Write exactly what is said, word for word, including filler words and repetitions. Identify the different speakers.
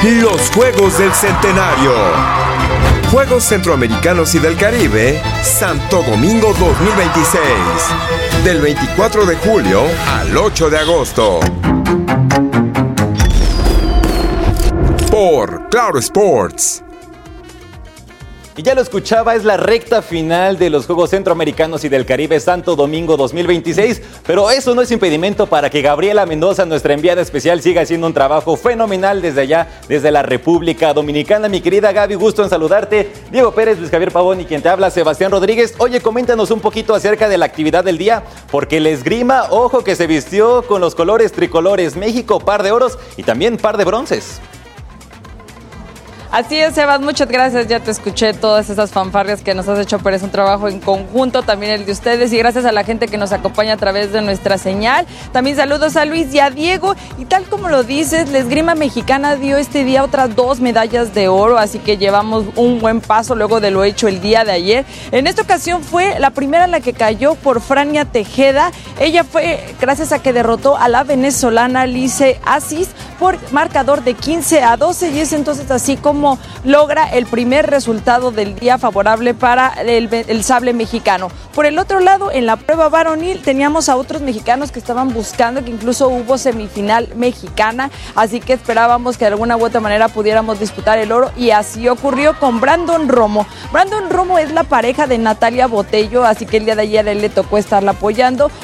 Speaker 1: Los Juegos del Centenario. Juegos Centroamericanos y del Caribe, Santo Domingo dos mil veintiséis. Del veinticuatro de julio al ocho de agosto. Por Claro Sports.
Speaker 2: Y ya lo escuchaba, es la recta final de los Juegos Centroamericanos y del Caribe Santo Domingo dos mil veintiséis, pero eso no es impedimento para que Gabriela Mendoza, nuestra enviada especial, siga haciendo un trabajo fenomenal desde allá, desde la República Dominicana. Mi querida Gaby, gusto en saludarte. Diego Pérez, Luis Javier Pavón y quien te habla, Sebastián Rodríguez. Oye, coméntanos un poquito acerca de la actividad del día, porque el esgrima, ojo que se vistió con los colores tricolores. México, par de oros y también par de bronces.
Speaker 3: Así es, Sebas, muchas gracias, ya te escuché todas esas fanfarrias que nos has hecho, pero es un trabajo en conjunto, también el de ustedes, y gracias a la gente que nos acompaña a través de nuestra señal. También saludos a Luis y a Diego, y tal como lo dices, la esgrima mexicana dio este día otras dos medallas de oro, así que llevamos un buen paso luego de lo hecho el día de ayer. En esta ocasión fue la primera en la que cayó por Frania Tejeda. Ella fue gracias a que derrotó a la venezolana Lice Asís por marcador de quince a doce, y es entonces así como logra el primer resultado del día favorable para el, el sable mexicano. Por el otro lado, en la prueba varonil teníamos a otros mexicanos que estaban buscando, que incluso hubo semifinal mexicana, así que esperábamos que de alguna u otra manera pudiéramos disputar el oro, y así ocurrió con Brandon Romo. Brandon Romo es la pareja de Natalia Botello, así que el día de ayer él le tocó estarla apoyando.